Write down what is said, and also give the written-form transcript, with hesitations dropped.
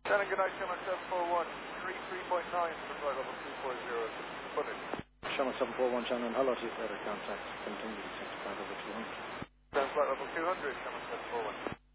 Shannon, good night, Shannon 741, 33.9 for flight level 240, footage. Shannon 741, Shannon, hello to you, further contact, continue to 65 over 200. Flight level 200, Shannon 741.